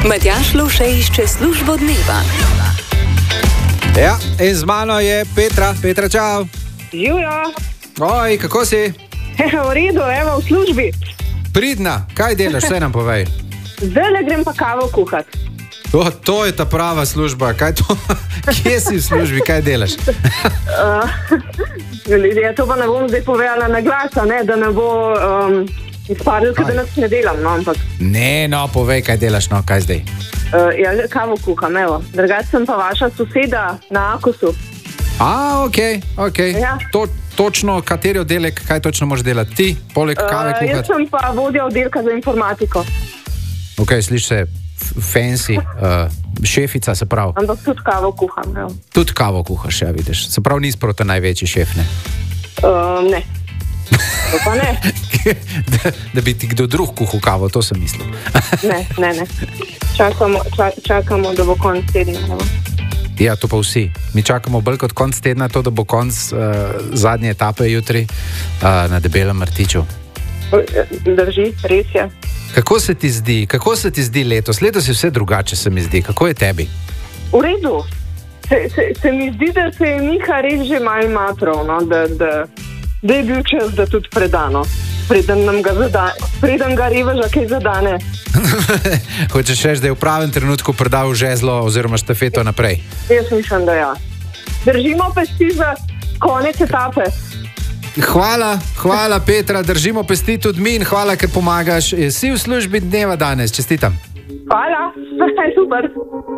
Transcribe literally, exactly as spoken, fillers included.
Matjaž Lovše išče službo dneva. Ja, in z mano je Petra. Petra, čau. Živijo. Oj, kako si? V redu, evo v službi. Pridna, kaj delaš, vse nam povej. Zdaj le grem pa kavo kuhat. O, to je ta prava služba, kaj to? Kje si v službi, kaj delaš? uh, ja, to pa ne bom zdaj povedala na glas, ne, da ne bo um, izpadlo, da nas ne delam, no, ampak... Ne, no, povej, kaj delaš, no, kaj zdaj? Uh, ja, kavo kuham, evo. Drugače sem pa vaša soseda na Akosu. A, okej, okay, okej. Okay. Ja. To, točno, kateri oddelek, kaj točno moraš delati? Ti, poleg kave Uh, kuhati? jaz sem pa vodja oddelka za informatiko. Ok, sliš se fancy, uh, šefica, se pravi. Ampak tudi kavo kuham, evo. Tudi kavo kuhaš, ja, vidiš. Se pravi, nisi proti največji šef, ne? Uh, ne. To pa ne. da, da bi ti kdo drug kuhal kavo, to sem mislil. ne, ne, ne. Čakamo, čak, čakamo, da bo konc tedna, evo. Ja, to pa vsi. Mi čakamo bolj kot konc tedna, to, da bo konc uh, zadnje etape jutri uh, na Debelem Rtiču. Drži, res je. Kako se ti zdi, kako se ti zdi letos? Letos je vse drugače, se mi zdi. Kako je tebi? V redu. Se, se, se mi zdi, da se je Miha res že malo matrov, no? da, da, da je bil čas, da tudi predano. Preden nam ga zadane, preden ga reveža kaj zadane. Hočeš reči, da je v pravem trenutku predal žezlo oziroma štafeto naprej? Jaz mislim, da ja. Držimo pesti za konec etape. Hvala, hvala Petra, držimo pesti tudi mi in hvala, ker pomagaš. Si v službi dneva danes, čestitam. Hvala, super.